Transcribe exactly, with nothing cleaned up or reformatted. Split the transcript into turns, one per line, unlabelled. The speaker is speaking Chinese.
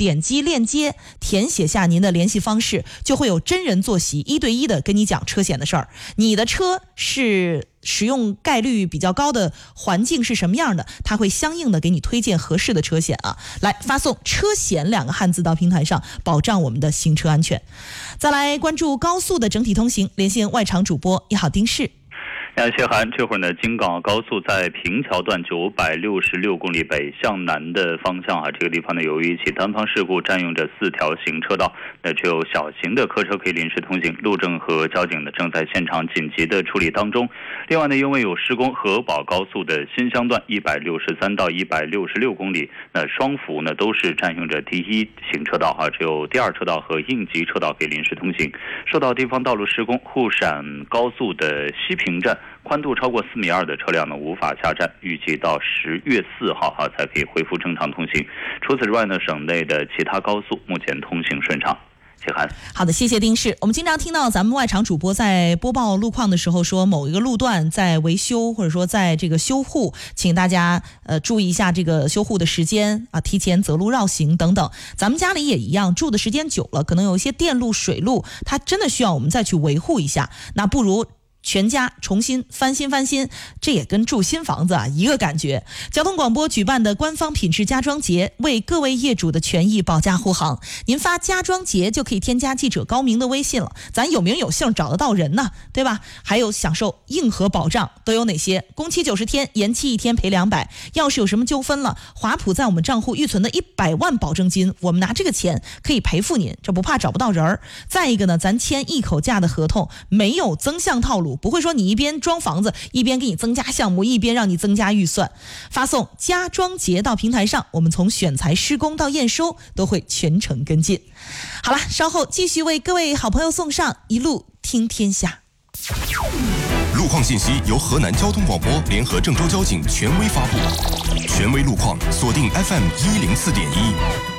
点击链接，填写下您的联系方式，就会有真人坐席一对一的跟你讲车险的事儿。你的车是使用概率比较高的环境是什么样的，他会相应的给你推荐合适的车险啊。来发送车险两个汉字到平台上，保障我们的行车安全。再来关注高速的整体通行，连线外场主播一号丁氏。
呃，谢涵，这会儿呢，京港澳高速在平桥段九百六十六公里北向南的方向啊，这个地方呢，由于一起单方事故占用着四条行车道，那只有小型的客车可以临时通行，路政和交警呢正在现场紧急的处理当中。另外呢，因为有施工，河宝高速的新乡段一百六十三到一百六十六公里，那双幅呢都是占用着第一行车道啊，只有第二车道和应急车道可以临时通行。受到地方道路施工，沪陕高速的西平站宽度超过四米二的车辆呢无法下站，预计到十月四号哈才可以恢复正常通行。除此之外呢，省内的其他高速目前通行顺畅。谢涵，
好的，谢谢丁氏。我们经常听到咱们外场主播在播报路况的时候说某一个路段在维修，或者说在这个修护，请大家呃注意一下这个修护的时间啊，提前择路绕行等等。咱们家里也一样，住的时间久了，可能有一些电路、水路，它真的需要我们再去维护一下，那不如全家重新翻新翻新，这也跟住新房子啊一个感觉。交通广播举办的官方品质家装节，为各位业主的权益保驾护航。您发家装节就可以添加记者高明的微信了，咱有名有姓找得到人呢，对吧？还有享受硬核保障都有哪些？工期九十天，延期一天赔两百。要是有什么纠纷了，华普在我们账户预存的一百万保证金，我们拿这个钱可以赔付您，这不怕找不到人儿。再一个呢，咱签一口价的合同，没有增项套路。不会说你一边装房子一边给你增加项目，一边让你增加预算。发送家装节到平台上，我们从选材施工到验收都会全程跟进。好了，稍后继续为各位好朋友送上一路听天下。
路况信息由河南交通广播联合郑州交警权威发布，权威路况锁定 F M 一零四点一。